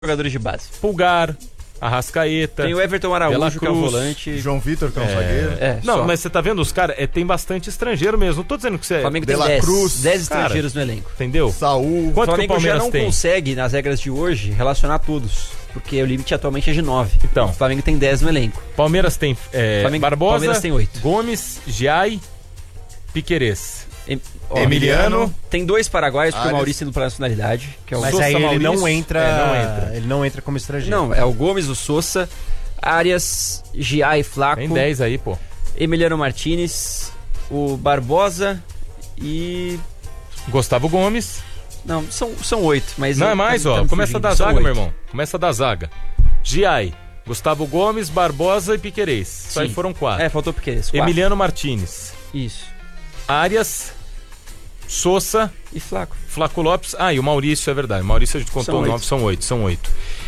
jogadores de base. Pulgar, Arrascaeta. Tem o Everton Araújo, que é o volante. João Vitor, que é um zagueiro. Não, só. mas você tá vendo os caras, tem bastante estrangeiro mesmo. Não tô dizendo que você... O Flamengo tem De La 10 Cruz. 10 estrangeiros no elenco. Entendeu? Saúl. O Quanto que o Flamengo já Palmeiras não tem? consegue, nas regras de hoje, relacionar todos. Porque o limite atualmente é de 9. Então. O Flamengo tem 10 no elenco. Palmeiras tem Barbosa, Palmeiras tem 8. Gomes, Giai, Piquerez. Emiliano. Tem 2 paraguaios, porque o Arias. Maurício indo pra nacionalidade. Que é o Mas Sousa aí ele Maurício, não entra, não entra. ele não entra como estrangeiro. Não, é o Gomes, o Sousa, Arias, Giai, Flaco, Tem 10 aí, pô. Emiliano Martinez, o Barbosa e... Gustavo Gomes. Não, são 8, mas... Não é mais, ó. me Começa fugindo. da São zaga, 8. meu irmão. Começa da zaga. Giai, Gustavo Gomes, Barbosa e Piquerez. Isso aí Sim. foram 4. Faltou Piqueires. 4. Emiliano Martinez. Isso. Arias, Sousa, E Flaco. Flaco Lopes. E o Maurício, é verdade. O Maurício a gente contou São o 9, são 8.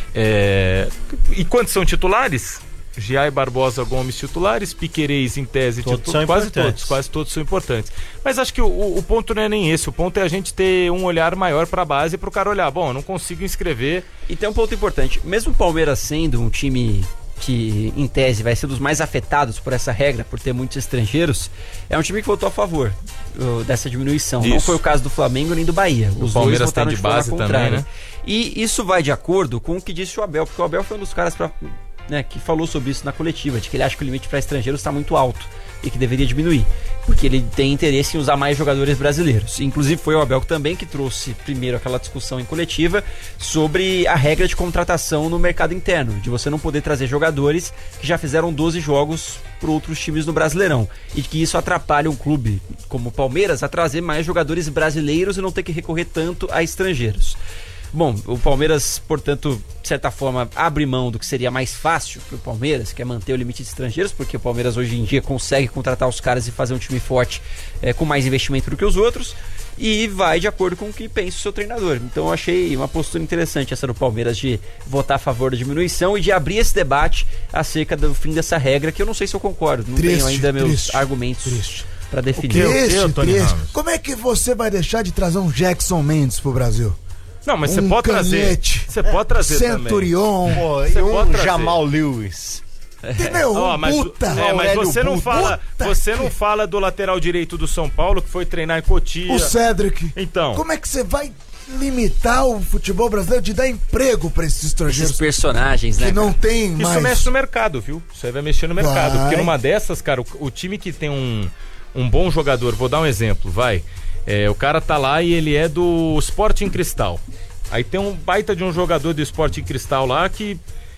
E quantos são titulares? Giai, Barbosa, Gomes titulares, Piquerez em tese Todos são quase importantes. quase todos são importantes. Mas acho que o ponto não é nem esse, o ponto é a gente ter um olhar maior pra base, pro cara olhar, bom, eu não consigo inscrever. E tem um ponto importante, mesmo o Palmeiras sendo um time que, em tese, vai ser dos mais afetados por essa regra, por ter muitos estrangeiros, é um time que votou a favor dessa diminuição. Não Isso. foi o caso do Flamengo nem do Bahia. Os Palmeiras dois votaram tem de forma base também, contrária. né? E isso vai de acordo com o que disse o Abel, porque o Abel foi um dos caras que falou sobre isso na coletiva, de que ele acha que o limite para estrangeiros está muito alto e que deveria diminuir, porque ele tem interesse em usar mais jogadores brasileiros. Inclusive foi o Abel também que trouxe primeiro aquela discussão em coletiva sobre a regra de contratação no mercado interno, de você não poder trazer jogadores que já fizeram 12 jogos por outros times no Brasileirão, e que isso atrapalha um clube como o Palmeiras a trazer mais jogadores brasileiros e não ter que recorrer tanto a estrangeiros. Bom, o Palmeiras, portanto, de certa forma, abre mão do que seria mais fácil para o Palmeiras, que é manter o limite de estrangeiros, porque o Palmeiras hoje em dia consegue contratar os caras e fazer um time forte com mais investimento do que os outros, e vai de acordo com o que pensa o seu treinador. Então eu achei uma postura interessante essa do Palmeiras de votar a favor da diminuição e de abrir esse debate acerca do fim dessa regra, que eu não sei se eu concordo, não tenho ainda meus argumentos para definir. Tony Ramos? Como é que você vai deixar de trazer um Jackson Mendes pro Brasil? Não, mas você Um pode trazer. Canhete. Você pode trazer Centurion. Pô, Você e pode um trazer. Jamal Lewis. Entendeu? Mas Puta. mas Aurélio você não Buta. fala, Puta você não fala do lateral direito do São Paulo que foi treinar em Cotia. O Cedric. Então, Como é que você vai limitar o futebol brasileiro de dar emprego pra esses Esses estrangeiros personagens, né? que não tem isso mais? mexe no mercado, viu? Isso aí vai mexer no mercado. Vai. Porque numa dessas, cara, o time que tem um bom jogador, vou dar um exemplo, vai. O cara tá lá e ele é do Sporting Cristal. Aí tem um baita de um jogador do Sporting Cristal lá que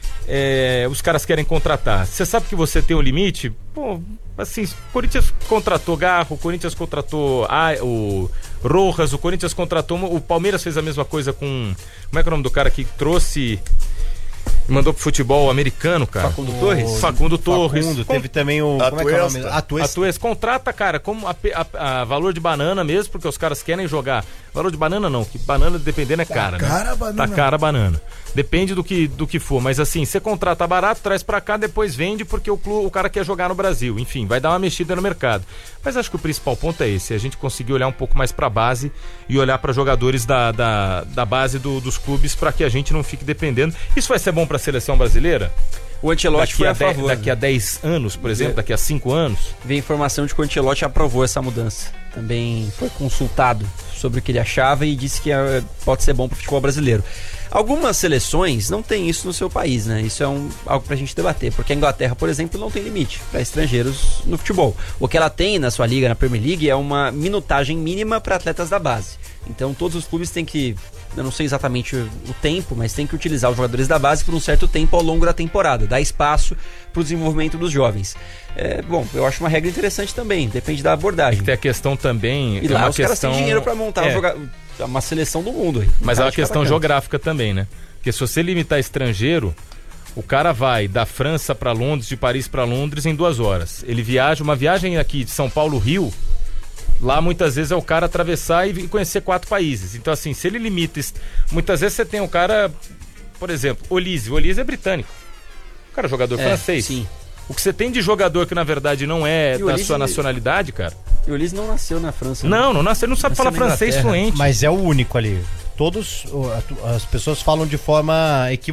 os caras querem contratar. Você sabe que você tem um limite? Pô, assim, o Corinthians contratou Garro, o Corinthians contratou o Rojas, o Corinthians contratou... O Palmeiras fez a mesma coisa com... Como é que é o nome do cara que trouxe... Mandou pro futebol americano, cara? Facundo Torres? Facundo Torres. Teve também o... Como é que é o nome? Atuesta. Atuesta. Contrata, cara, como a valor de banana mesmo, porque os caras querem jogar. Valor de banana não, que banana dependendo é cara, né? cara a banana. Tá cara a banana. Depende do que for, mas assim, você contrata barato, traz pra cá, depois vende porque o cara quer jogar no Brasil. Enfim, vai dar uma mexida no mercado. Mas acho que o principal ponto é esse, a gente conseguir olhar um pouco mais pra base e olhar pra jogadores da base dos clubes pra que a gente não fique dependendo. Isso vai ser bom pra seleção brasileira? O Ancelotti foi a favor. Daqui a 10 anos, por exemplo, daqui a 5 anos? Veio informação de que o Ancelotti aprovou essa mudança. Também foi consultado sobre o que ele achava e disse que pode ser bom para o futebol brasileiro. Algumas seleções não têm isso no seu país, né? Isso é algo pra gente debater, porque a Inglaterra, por exemplo, não tem limite para estrangeiros no futebol. O que ela tem na sua liga, na Premier League, é uma minutagem mínima para atletas da base. Então todos os clubes têm que, eu não sei exatamente o tempo, mas tem que utilizar os jogadores da base por um certo tempo ao longo da temporada, dar espaço para o desenvolvimento dos jovens. Bom, eu acho uma regra interessante também, depende da abordagem. Tem a questão também... E lá os caras têm dinheiro para montar uma seleção do mundo. Aí. Mas é uma questão geográfica também, né? Porque se você limitar estrangeiro, o cara vai da França para Londres, de Paris para Londres em 2 horas. Ele viaja, uma viagem aqui de São Paulo, Rio... Lá muitas vezes é o cara atravessar e conhecer 4 países. Então assim, se ele limita... Muitas vezes você tem um cara... Por exemplo, Olise. O Olise é britânico. O cara é jogador francês. Sim. O que você tem de jogador que na verdade não é da sua nacionalidade, cara... E o Olise não nasceu na França. Não nasceu. Ele não sabe falar na francês Inglaterra. fluente. Mas é o único ali. todos as pessoas falam de forma equivocada.